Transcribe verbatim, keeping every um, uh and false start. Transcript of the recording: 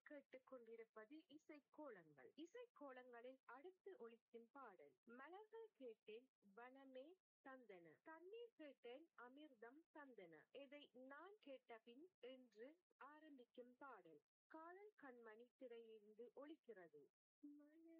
கேட்டுக் கொண்டிருப்பது இசைக்கோலங்கள். இசைக்கோலங்களில் அடுத்து ஒலிக்கும் பாடல் மலர்கள் கேட்டேன் வனமே தந்தன, தண்ணீர் கேட்டேன் அமிர்தம் தந்தன, இதை நான் கேட்டபின் என்று ஆரம்பிக்கும் பாடல் காதல் கண்மணி திரையிலிருந்து ஒலிக்கிறது.